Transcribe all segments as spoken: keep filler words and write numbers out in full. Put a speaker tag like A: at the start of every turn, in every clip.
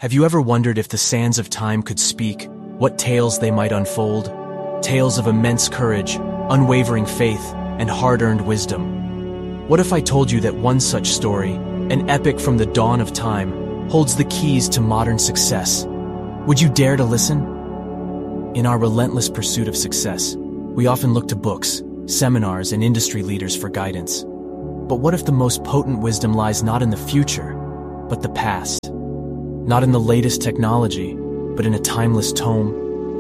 A: Have you ever wondered if the sands of time could speak, what tales they might unfold? Tales of immense courage, unwavering faith, and hard-earned wisdom. What if I told you that one such story, an epic from the dawn of time, holds the keys to modern success? Would you dare to listen? In our relentless pursuit of success, we often look to books, seminars, and industry leaders for guidance. But what if the most potent wisdom lies not in the future, but the past? Not in the latest technology, but in a timeless tome?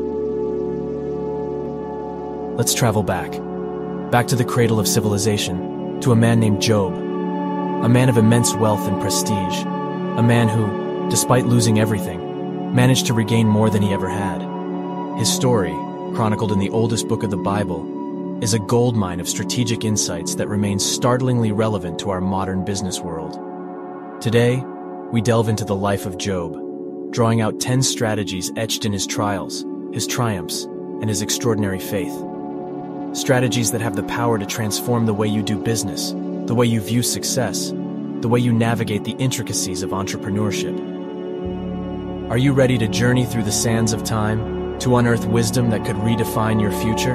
A: Let's travel back. Back to the cradle of civilization, to a man named Job. A man of immense wealth and prestige. A man who, despite losing everything, managed to regain more than he ever had. His story, chronicled in the oldest book of the Bible, is a goldmine of strategic insights that remains startlingly relevant to our modern business world. Today, we delve into the life of Job, drawing out ten strategies etched in his trials, his triumphs, and his extraordinary faith. Strategies that have the power to transform the way you do business, the way you view success, the way you navigate the intricacies of entrepreneurship. Are you ready to journey through the sands of time, to unearth wisdom that could redefine your future?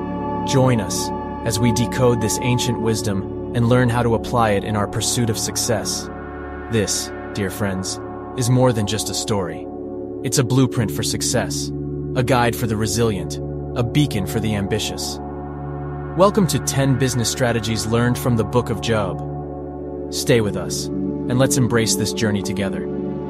A: Join us as we decode this ancient wisdom and learn how to apply it in our pursuit of success. This, dear friends, is more than just a story. It's a blueprint for success, a guide for the resilient, a beacon for the ambitious. Welcome to ten Business Strategies Learned from the Book of Job. Stay with us, and let's embrace this journey together.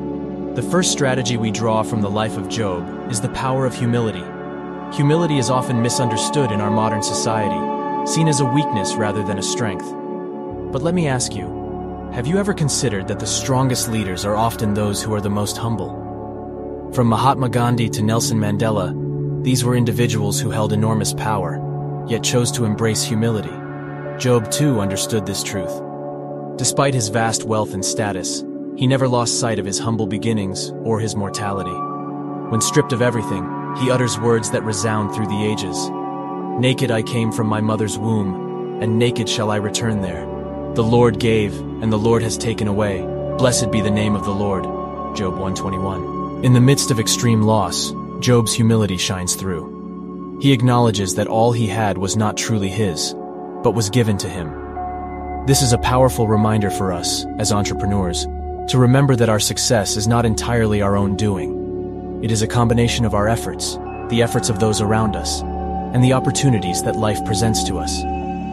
A: The first strategy we draw from the life of Job is the power of humility. Humility is often misunderstood in our modern society, seen as a weakness rather than a strength. But let me ask you, have you ever considered that the strongest leaders are often those who are the most humble? From Mahatma Gandhi to Nelson Mandela, these were individuals who held enormous power, yet chose to embrace humility. Job too understood this truth. Despite his vast wealth and status, he never lost sight of his humble beginnings or his mortality. When stripped of everything, he utters words that resound through the ages. Naked I came from my mother's womb, and naked shall I return there. The Lord gave, and the Lord has taken away. Blessed be the name of the Lord. Job one twenty-one. In the midst of extreme loss, Job's humility shines through. He acknowledges that all he had was not truly his, but was given to him. This is a powerful reminder for us, as entrepreneurs, to remember that our success is not entirely our own doing. It is a combination of our efforts, the efforts of those around us, and the opportunities that life presents to us.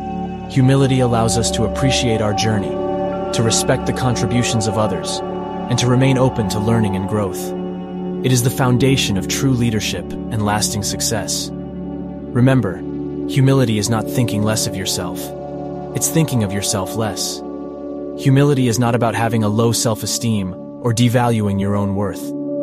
A: Humility allows us to appreciate our journey, to respect the contributions of others, and to remain open to learning and growth. It is the foundation of true leadership and lasting success. Remember, humility is not thinking less of yourself. It's thinking of yourself less. Humility is not about having a low self-esteem or devaluing your own worth.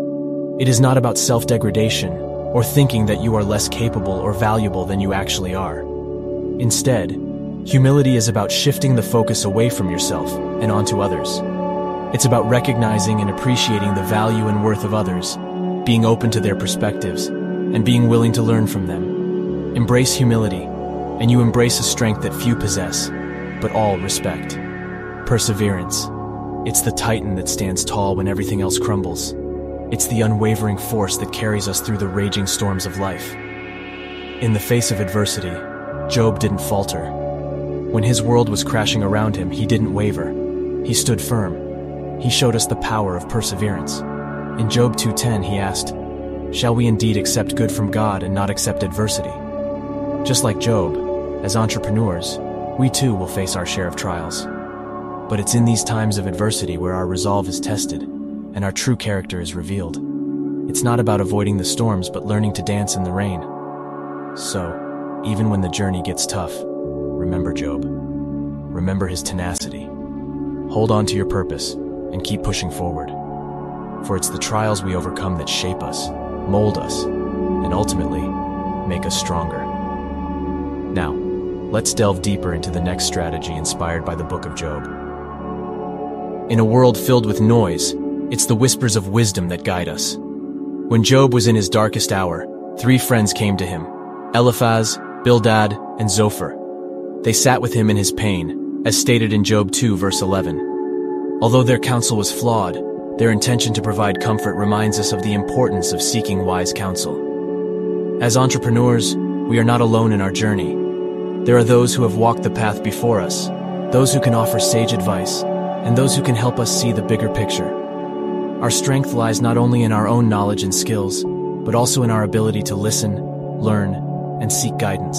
A: It is not about self-degradation or thinking that you are less capable or valuable than you actually are. Instead, humility is about shifting the focus away from yourself and onto others. It's about recognizing and appreciating the value and worth of others, being open to their perspectives, and being willing to learn from them. Embrace humility, and you embrace a strength that few possess, but all respect. Perseverance. It's the titan that stands tall when everything else crumbles. It's the unwavering force that carries us through the raging storms of life. In the face of adversity, Job didn't falter. When his world was crashing around him, he didn't waver. He stood firm. He showed us the power of perseverance. In Job two ten, he asked, "Shall we indeed accept good from God and not accept adversity?" Just like Job, as entrepreneurs, we too will face our share of trials. But it's in these times of adversity where our resolve is tested and our true character is revealed. It's not about avoiding the storms, but learning to dance in the rain. So, even when the journey gets tough, remember Job. Remember his tenacity. Hold on to your purpose and keep pushing forward. For it's the trials we overcome that shape us, mold us, and ultimately make us stronger. Now, let's delve deeper into the next strategy inspired by the Book of Job. In a world filled with noise, it's the whispers of wisdom that guide us. When Job was in his darkest hour, three friends came to him, Eliphaz, Bildad, and Zophar. They sat with him in his pain, as stated in Job two verse eleven. Although their counsel was flawed, Their intention to provide comfort reminds us of the importance of seeking wise counsel. As entrepreneurs, we are not alone in our journey. There are those who have walked the path before us, those who can offer sage advice, and those who can help us see the bigger picture. Our strength lies not only in our own knowledge and skills, but also in our ability to listen, learn, and seek guidance.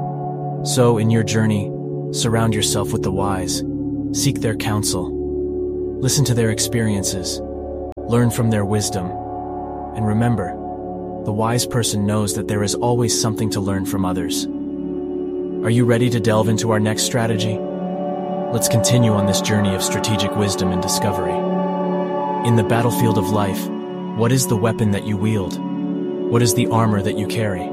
A: So, in your journey, surround yourself with the wise, seek their counsel, listen to their experiences, learn from their wisdom, and remember, the wise person knows that there is always something to learn from others. Are you ready to delve into our next strategy? Let's continue on this journey of strategic wisdom and discovery. In the battlefield of life, what is the weapon that you wield? What is the armor that you carry?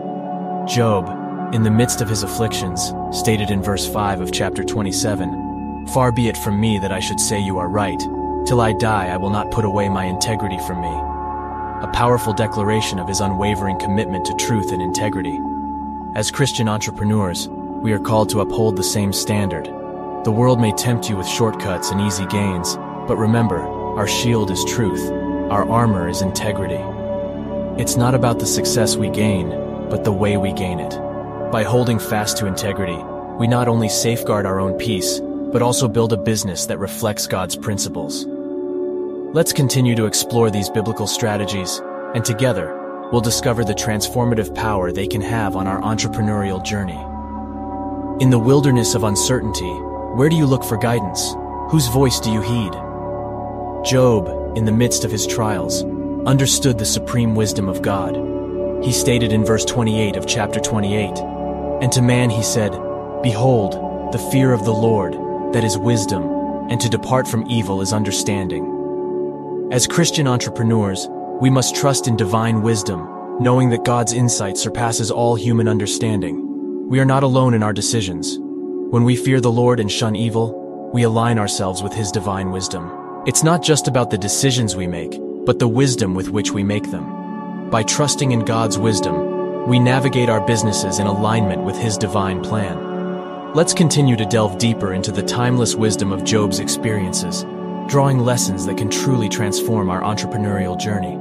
A: Job, in the midst of his afflictions, stated in verse five of chapter twenty-seven, "Far be it from me that I should say you are right. Till I die, I will not put away my integrity from me." A powerful declaration of his unwavering commitment to truth and integrity. As Christian entrepreneurs, we are called to uphold the same standard. The world may tempt you with shortcuts and easy gains, but remember, our shield is truth, our armor is integrity. It's not about the success we gain, but the way we gain it. By holding fast to integrity, we not only safeguard our own peace, but also build a business that reflects God's principles. Let's continue to explore these biblical strategies, and together, we'll discover the transformative power they can have on our entrepreneurial journey. In the wilderness of uncertainty, where do you look for guidance? Whose voice do you heed? Job, in the midst of his trials, understood the supreme wisdom of God. He stated in verse twenty-eight of chapter twenty-eight, "And to man he said, Behold, the fear of the Lord, that is wisdom, and to depart from evil is understanding." As Christian entrepreneurs, we must trust in divine wisdom, knowing that God's insight surpasses all human understanding. We are not alone in our decisions. When we fear the Lord and shun evil, we align ourselves with His divine wisdom. It's not just about the decisions we make, but the wisdom with which we make them. By trusting in God's wisdom, we navigate our businesses in alignment with His divine plan. Let's continue to delve deeper into the timeless wisdom of Job's experiences, drawing lessons that can truly transform our entrepreneurial journey.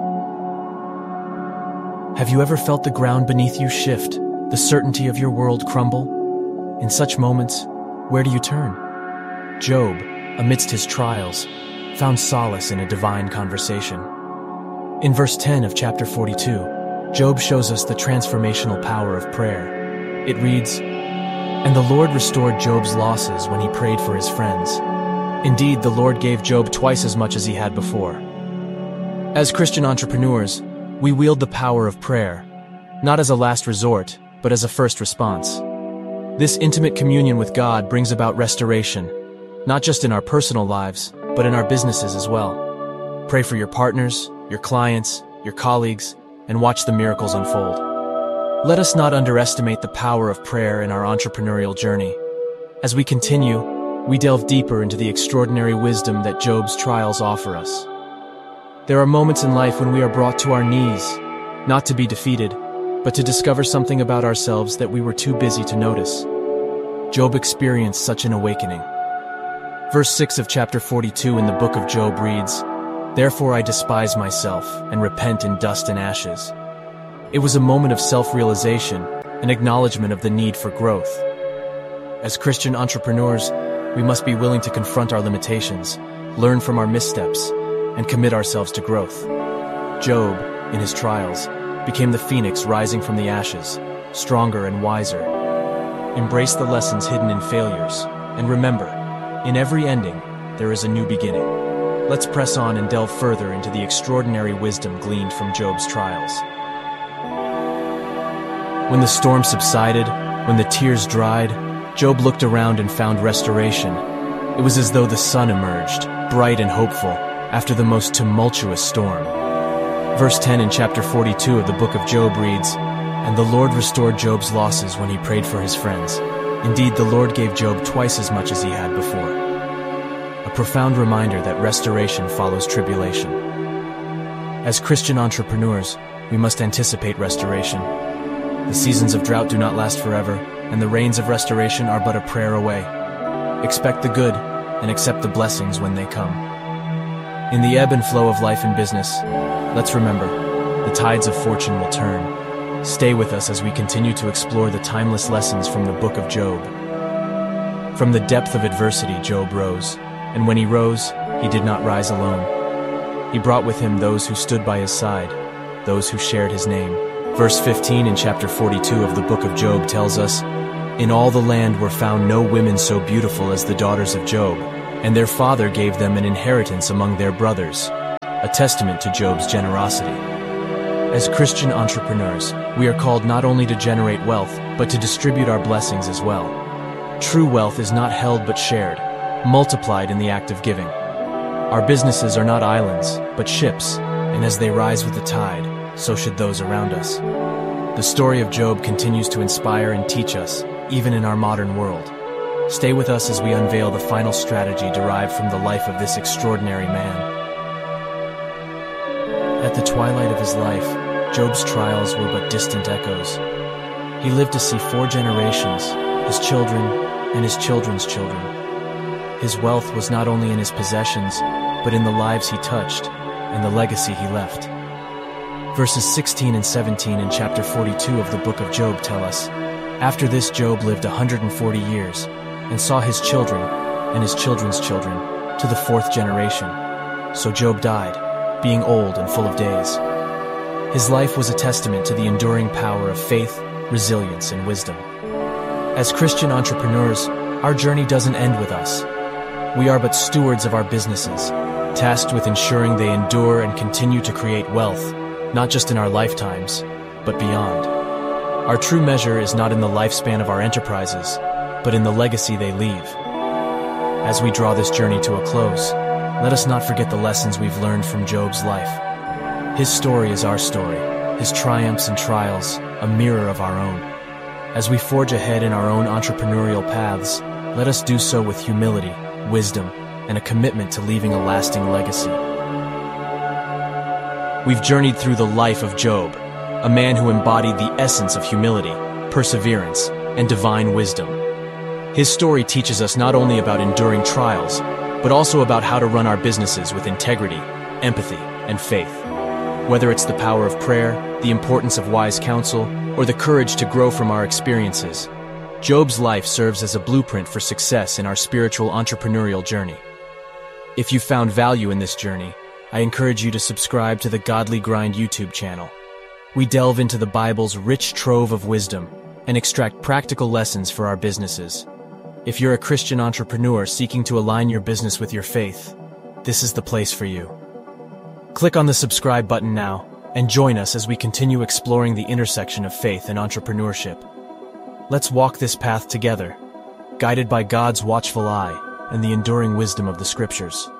A: Have you ever felt the ground beneath you shift, the certainty of your world crumble? In such moments, where do you turn? Job, amidst his trials, found solace in a divine conversation. In verse ten of chapter forty-two, Job shows us the transformational power of prayer. It reads, "And the Lord restored Job's losses when he prayed for his friends. Indeed, the Lord gave Job twice as much as he had before." As Christian entrepreneurs, we wield the power of prayer, not as a last resort, but as a first response. This intimate communion with God brings about restoration, not just in our personal lives, but in our businesses as well. Pray for your partners, your clients, your colleagues, and watch the miracles unfold. Let us not underestimate the power of prayer in our entrepreneurial journey. As we continue, we delve deeper into the extraordinary wisdom that Job's trials offer us. There are moments in life when we are brought to our knees, not to be defeated, but to discover something about ourselves that we were too busy to notice. Job experienced such an awakening. Verse six of chapter forty-two in the book of Job reads, "Therefore I despise myself and repent in dust and ashes." It was a moment of self-realization, an acknowledgement of the need for growth. As Christian entrepreneurs, we must be willing to confront our limitations, learn from our missteps, and commit ourselves to growth. Job, in his trials, became the phoenix rising from the ashes, stronger and wiser. Embrace the lessons hidden in failures, and remember, in every ending, there is a new beginning. Let's press on and delve further into the extraordinary wisdom gleaned from Job's trials. When the storm subsided, when the tears dried, Job looked around and found restoration. It was as though the sun emerged, bright and hopeful, after the most tumultuous storm. Verse ten in chapter forty-two of the book of Job reads, "And the Lord restored Job's losses when he prayed for his friends. Indeed, the Lord gave Job twice as much as he had before." A profound reminder that restoration follows tribulation. As Christian entrepreneurs, we must anticipate restoration. The seasons of drought do not last forever, and the rains of restoration are but a prayer away. Expect the good, and accept the blessings when they come. In the ebb and flow of life and business, let's remember, the tides of fortune will turn. Stay with us as we continue to explore the timeless lessons from the book of Job. From the depth of adversity, Job rose, and when he rose, he did not rise alone. He brought with him those who stood by his side, those who shared his name. Verse fifteen in chapter forty-two of the book of Job tells us, "In all the land were found no women so beautiful as the daughters of Job, and their father gave them an inheritance among their brothers," a testament to Job's generosity. As Christian entrepreneurs, we are called not only to generate wealth, but to distribute our blessings as well. True wealth is not held but shared, multiplied in the act of giving. Our businesses are not islands, but ships, and as they rise with the tide, so should those around us. The story of Job continues to inspire and teach us, even in our modern world. Stay with us as we unveil the final strategy derived from the life of this extraordinary man. At the twilight of his life, Job's trials were but distant echoes. He lived to see four generations, his children and his children's children. His wealth was not only in his possessions, but in the lives he touched and the legacy he left. Verses sixteen and seventeen in chapter forty-two of the book of Job tell us, "After this Job lived a hundred and forty years, and saw his children and his children's children to the fourth generation. So Job died, being old and full of days." His life was a testament to the enduring power of faith, resilience, and wisdom. As Christian entrepreneurs, our journey doesn't end with us. We are but stewards of our businesses, tasked with ensuring they endure and continue to create wealth, not just in our lifetimes, but beyond. Our true measure is not in the lifespan of our enterprises, but in the legacy they leave. As we draw this journey to a close, let us not forget the lessons we've learned from Job's life. His story is our story, his triumphs and trials, a mirror of our own. As we forge ahead in our own entrepreneurial paths, let us do so with humility, wisdom, and a commitment to leaving a lasting legacy. We've journeyed through the life of Job, a man who embodied the essence of humility, perseverance, and divine wisdom. His story teaches us not only about enduring trials, but also about how to run our businesses with integrity, empathy, and faith. Whether it's the power of prayer, the importance of wise counsel, or the courage to grow from our experiences, Job's life serves as a blueprint for success in our spiritual entrepreneurial journey. If you found value in this journey, I encourage you to subscribe to the Godly Grind YouTube channel. We delve into the Bible's rich trove of wisdom and extract practical lessons for our businesses. If you're a Christian entrepreneur seeking to align your business with your faith, this is the place for you. Click on the subscribe button now and join us as we continue exploring the intersection of faith and entrepreneurship. Let's walk this path together, guided by God's watchful eye and the enduring wisdom of the Scriptures.